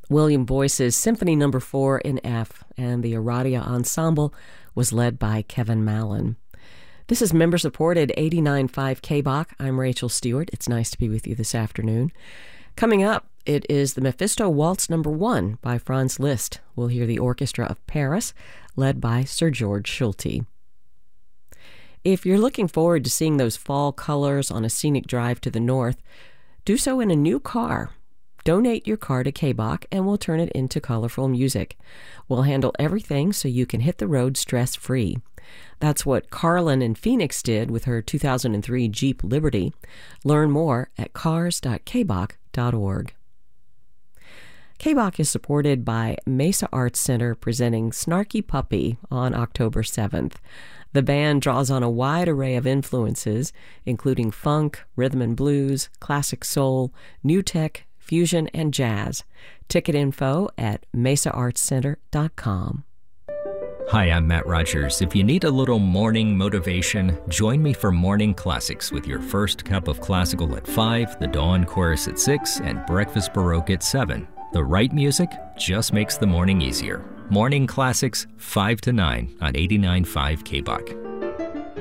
William Boyce's Symphony No. 4 in F, and the Aradia Ensemble was led by Kevin Mallon. This is member-supported 89.5 KBOK. I'm Rachel Stewart. It's nice to be with you this afternoon. Coming up, it is the Mephisto Waltz No. 1 by Franz Liszt. We'll hear the Orchestra of Paris, led by Sir George Schulte. If you're looking forward to seeing those fall colors on a scenic drive to the north, do so in a new car. Donate your car to KBOK and we'll turn it into colorful music. We'll handle everything so you can hit the road stress-free. That's what Carlin in Phoenix did with her 2003 Jeep Liberty. Learn more at cars.kbok.org. KBOK is supported by Mesa Arts Center presenting Snarky Puppy on October 7th. The band draws on a wide array of influences, including funk, rhythm and blues, classic soul, new tech, fusion, and jazz. Ticket info at mesaartscenter.com. Hi, I'm Matt Rogers. If you need a little morning motivation, join me for Morning Classics with your first cup of classical at 5, the Dawn Chorus at 6, and Breakfast Baroque at 7. The right music just makes the morning easier. Morning Classics, 5 to 9 on 89.5 KBOK.